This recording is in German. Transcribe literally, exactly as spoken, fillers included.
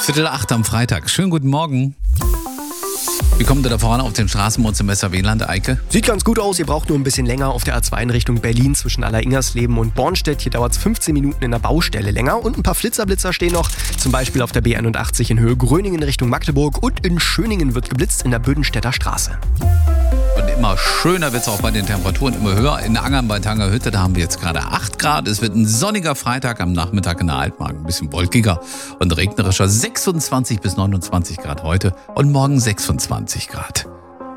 Viertel acht am Freitag. Schönen guten Morgen. Wie kommt ihr da voran auf dem Straßenmond-Semester Wieland, Eike? Sieht ganz gut aus, ihr braucht nur ein bisschen länger auf der A zwei in Richtung Berlin zwischen Allersingersleben und Bornstedt. Hier dauert es fünfzehn Minuten in der Baustelle länger und ein paar Flitzerblitzer stehen noch. Zum Beispiel auf der B einundachtzig in Höhe Gröningen Richtung Magdeburg und in Schöningen wird geblitzt in der Bödenstädter Straße. Und immer schöner wird es auch bei den Temperaturen, immer höher. In Angern bei Tangerhütte, da haben wir jetzt gerade acht Grad. Es wird ein sonniger Freitag am Nachmittag in der Altmark. Ein bisschen wolkiger und regnerischer. sechsundzwanzig bis neunundzwanzig Grad heute und morgen sechsundzwanzig Grad.